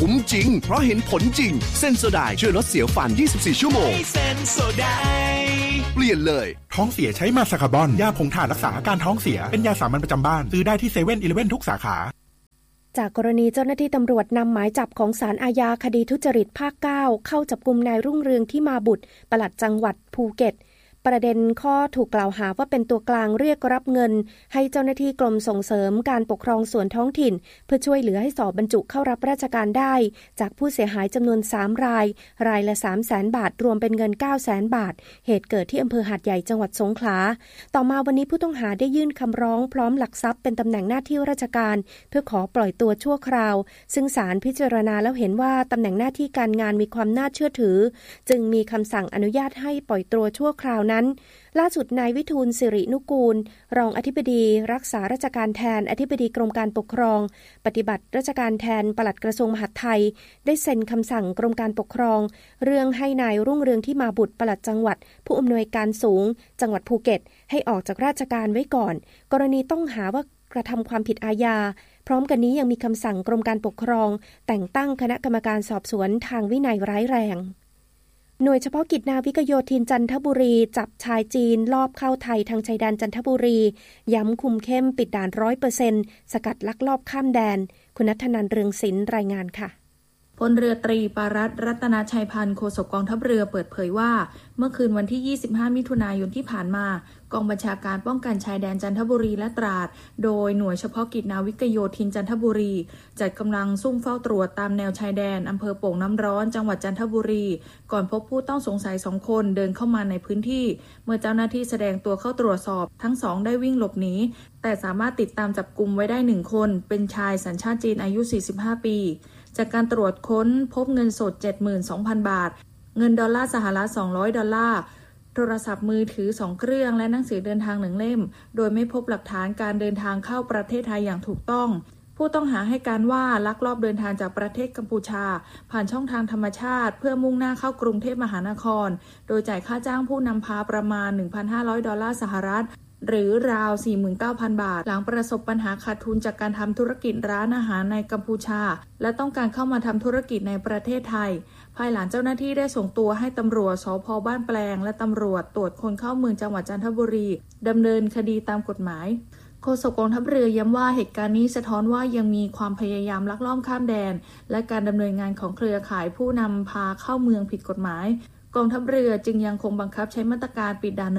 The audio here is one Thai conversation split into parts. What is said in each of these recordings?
คุ้มจริงเพราะเห็นผลจริงเซนโซไดช่วยลดเสียวฟัน24ชั่วโมงเซนโซไดเปลี่ยนเลยท้องเสียใช้มาซาคาบอนยาผงถ่านรักษาอาการท้องเสียเป็นยาสามัญประจำบ้านซื้อได้ที่ 7-Eleven ทุกสาขาจากกรณีเจ้าหน้าที่ตำรวจนำหมายจับของศาลอาญาคดีทุจริตภาค 9เข้าจับกุมนายรุ่งเรืองที่มาบุตรปลัดจังหวัดภูเก็ตประเด็นข้อถูกกล่าวหาว่าเป็นตัวกลางเรียกรับเงินให้เจ้าหน้าที่กรมส่งเสริมการปกครองส่วนท้องถิ่นเพื่อช่วยเหลือให้สอบบรรจุเข้ารับราชการได้จากผู้เสียหายจำนวน3รายรายละ 300,000 บาทรวมเป็นเงิน 900,000 บาทเหตุเกิดที่อำเภอหาดใหญ่จังหวัดสงขลาต่อมาวันนี้ผู้ต้องหาได้ยื่นคำร้องพร้อมหลักทรัพย์เป็นตำแหน่งหน้าที่ราชการเพื่อขอปล่อยตัวชั่วคราวซึ่งศาลพิจารณาแล้วเห็นว่าตำแหน่งหน้าที่การงานมีความน่าเชื่อถือจึงมีคำสั่งอนุญาตให้ปล่อยตัวชั่วคราวนั้นล่าสุดนายวิทูลสิรินุกูลรองอธิบดีรักษาราชการแทนอธิบดีกรมการปกครองปฏิบัติราชการแทนปลัดกระทรวงมหาดไทยได้เซ็นคำสั่งกรมการปกครองเรื่องให้นายรุ่งเรืองที่มาบุตรปลัดจังหวัดผู้อำนวยการสูงจังหวัดภูเก็ตให้ออกจากราชการไว้ก่อนกรณีต้องหาว่ากระทำความผิดอาญาพร้อมกันนี้ยังมีคำสั่งกรมการปกครองแต่งตั้งคณะกรรมการสอบสวนทางวินัยร้ายแรงหน่วยเฉพาะกิจนาวิกโยธินจันทบุรีจับชายจีนลอบเข้าไทยทางชายแดนจันทบุรีย้ำคุมเข้มปิดด่าน 100% สกัดลักลอบข้ามแดนคุณณัฐนันท์เรืองศิลป์รายงานค่ะพลเรือตรีปารัตน์รัตนชัยพันธ์โฆษกกองทัพเรือเปิดเผยว่าเมื่อคืนวันที่25มิถุนายนที่ผ่านมากองบัญชาการป้องกันชายแดนจันทบุรีและตราดโดยหน่วยเฉพาะกิจนาวิกโยธินจันทบุรีจัดกำลังซุ่มเฝ้าตรวจตามแนวชายแดนอำเภอโป่งน้ำร้อนจังหวัดจันทบุรีก่อนพบผู้ต้องสงสัย2คนเดินเข้ามาในพื้นที่เมื่อเจ้าหน้าที่แสดงตัวเข้าตรวจสอบทั้ง2ได้วิ่งหลบหนีแต่สามารถติดตามจับกุมไว้ได้1คนเป็นชายสัญชาติจีนอายุ45ปีจากการตรวจค้นพบเงินสด 72,000 บาทเงินดอลลาร์สหรัฐ200ดอลลาร์โทรศัพท์มือถือ2เครื่องและหนังสือเดินทาง1เล่มโดยไม่พบหลักฐานการเดินทางเข้าประเทศไทยอย่างถูกต้องผู้ต้องหาให้การว่าลักลอบเดินทางจากประเทศกัมพูชาผ่านช่องทางธรรมชาติเพื่อมุ่งหน้าเข้ากรุงเทพมหานครโดยจ่ายค่าจ้างผู้นำพาประมาณ 1,500 ดอลลาร์สหรัฐหรือราว 49,000 บาทหลังประสบปัญหาขาดทุนจากการทำธุรกิจร้านอาหารในกัมพูชาและต้องการเข้ามาทำธุรกิจในประเทศไทยภายหลังเจ้าหน้าที่ได้ส่งตัวให้ตำรวจสภ.บ้านแปลงและตำรวจตรวจคนเข้าเมืองจังหวัดจันทบุรีดำเนินคดีตามกฎหมายโฆษกกองทัพเรือย้ำว่าเหตุการณ์นี้สะท้อนว่ายังมีความพยายามลักลอบข้ามแดนและการดำเนินงานของเครือข่ายผู้นำพาเข้าเมืองผิดกฎหมายกองทัพเรือจึงยังคงบังคับใช้มาตรการปิดด่าน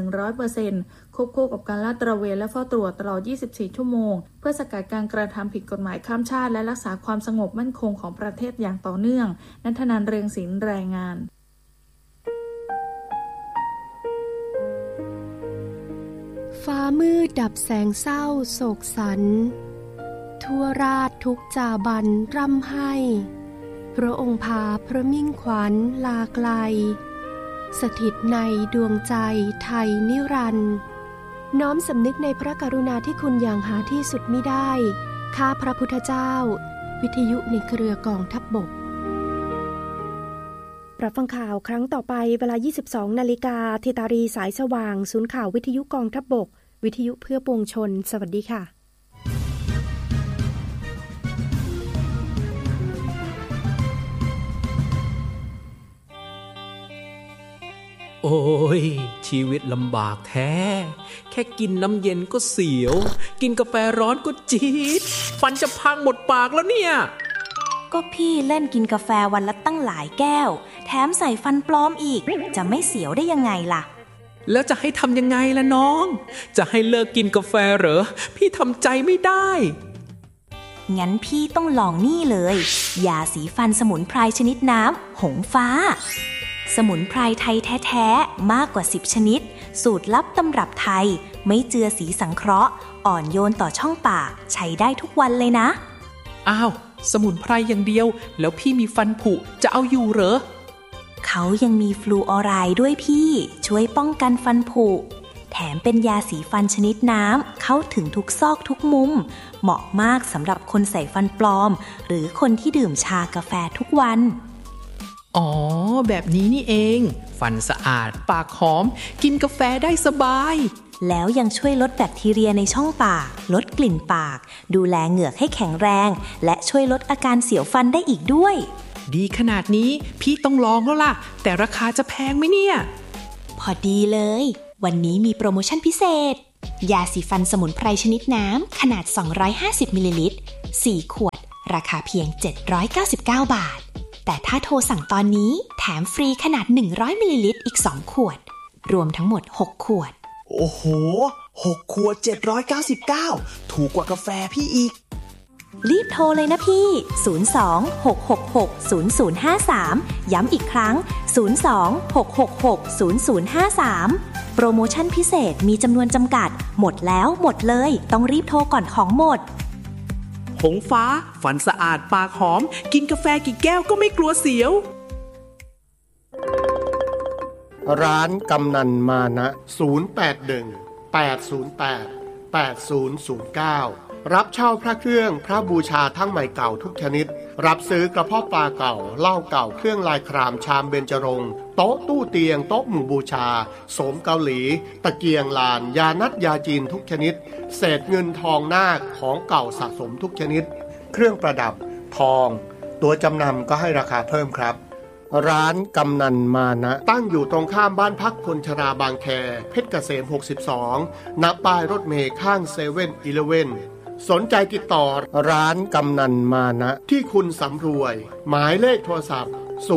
100% ควบคู่กับการลาดตระเวนและเฝ้าตรวจตลอด 24 ชั่วโมงเพื่อสกัดการกระทำผิดกฎหมายข้ามชาติและรักษาความสงบมั่นคงของประเทศอย่างต่อเนื่องณัฐนันท์ เรืองศิลป์รายงานฟ้ามืดดับแสงเศร้าโศกสันทั่วราชทุกจาบันร่ำไห้พระองค์พาพระมิ่งขวัญลาไกลสถิตในดวงใจไทยนิรันดร์น้อมสำนึกในพระกรุณาธิคุณอย่างหาที่สุดมิได้ข้าพระพุทธเจ้าวิทยุในเครือกองทัพบกรับฟังข่าวครั้งต่อไปเวลา 22 นาฬิกาธิตารีสายสว่างศูนย์ข่าววิทยุกองทัพบกวิทยุเพื่อปวงชนสวัสดีค่ะโอ้ยชีวิตลำบากแท้แค่กินน้ำเย็นก็เสียวกินกาแฟร้อนก็จี๊ดฟันจะพังหมดปากแล้วเนี่ยก็พี่เล่นกินกาแฟวันละตั้งหลายแก้วแถมใส่ฟันปลอมอีกจะไม่เสียวได้ยังไงล่ะแล้วจะให้ทำยังไงล่ะน้องจะให้เลิกกินกาแฟเหรอพี่ทำใจไม่ได้งั้นพี่ต้องลองนี่เลยยาสีฟันสมุนไพรชนิดน้ำหงฟ้าสมุนไพรไทยแท้ๆมากกว่า10ชนิดสูตรลับตำรับไทยไม่เจือสีสังเคราะห์อ่อนโยนต่อช่องปากใช้ได้ทุกวันเลยนะอ้าวสมุนไพรอย่างเดียวแล้วพี่มีฟันผุจะเอาอยู่เหรอเขายังมีฟลูออไรด์ด้วยพี่ช่วยป้องกันฟันผุแถมเป็นยาสีฟันชนิดน้ำเข้าถึงทุกซอกทุกมุมเหมาะมากสำหรับคนใส่ฟันปลอมหรือคนที่ดื่มชากาแฟทุกวันอ๋อแบบนี้นี่เองฟันสะอาดปากหอมกินกาแฟได้สบายแล้วยังช่วยลดแบคทีเรียในช่องปากลดกลิ่นปากดูแลเหงือกให้แข็งแรงและช่วยลดอาการเสียวฟันได้อีกด้วยดีขนาดนี้พี่ต้องลองแล้วล่ะแต่ราคาจะแพงไหมเนี่ยพอดีเลยวันนี้มีโปรโมชั่นพิเศษยาสีฟันสมุนไพรชนิดน้ำขนาด250มิลลิลิตร4ขวดราคาเพียง799 บาทแต่ถ้าโทรสั่งตอนนี้แถมฟรีขนาด100มิลลิลิตรอีก2ขวดรวมทั้งหมด6ขวดโอ้โห6ขวด799ถูกกว่ากาแฟพี่อีกรีบโทรเลยนะพี่02-666-0053ย้ำอีกครั้ง02-666-0053โปรโมชั่นพิเศษมีจำนวนจำกัดหมดแล้วหมดเลยต้องรีบโทรก่อนของหมดหงฟ้าฟันสะอาดปากหอมกินกาแฟกี่แก้วก็ไม่กลัวเสียวร้านกำนันมานะ081-808-8009รับเช่าพระเครื่องพระบูชาทั้งใหม่เก่าทุกชนิดรับซื้อกระเพาะปลาเก่าเหล้าเก่าเครื่องลายครามชามเบญจรงค์โต๊ะตู้เตียงโต๊ะหมู่บูชาโสมเกาหลีตะเกียงลานยานัดยาจีนทุกชนิดเศษเงินทองนาคของเก่าสะสมทุกชนิดเครื่องประดับทองตัวจำนำก็ให้ราคาเพิ่มครับร้านกำนันมานะตั้งอยู่ตรงข้ามบ้านพักคนชราบางแคเพชรเกษม62ณป้ายรถเมล์ข้างเซเว่นอีเลฟเว่นสนใจติดต่อร้านกำนันมานะที่คุณสำรวยหมายเลขโทรศัพท์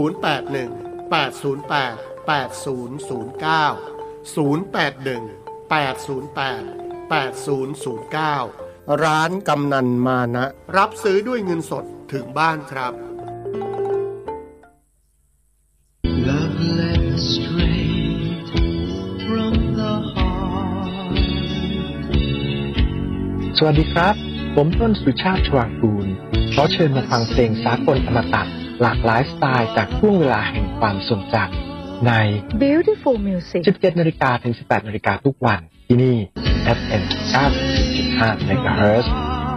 081-808-8009 ร้านกำนันมานะรับซื้อด้วยเงินสดถึงบ้านครับสวัสดีครับผมต้นสุชาติชวางกูลขอเชิญมาฟังเพลงสากลอมตะหลากหลายสไตล์จากช่วงเวลาแห่งความทรงจำใน Beautiful Music 17 นาฬิกาถึง 18 นาฬิกาทุกวันที่นี่ FM 90.5 MHz